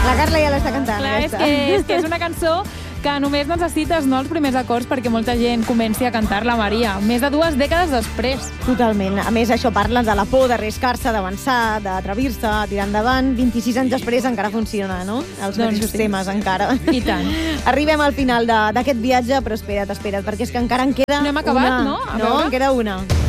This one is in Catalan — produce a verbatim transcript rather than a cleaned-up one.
La Carla ja l'està cantant. Clar, és aquesta. que, és que és una cançó que només necessites no els primers acords perquè molta gent comenci a cantar-la, Maria. Més de dues dècades després. Totalment. A més, això parla de la por d'arriscar-se, d'avançar, d'atrevir-se, tirar endavant. vint-i-sis anys després encara funciona, no? Els Doncs mateixos sí. temes, encara. I tant. Arribem al final de- d'aquest viatge, però espera't, espera't, perquè és que encara en queda No hem acabat, una. no? A No, veure. en queda una.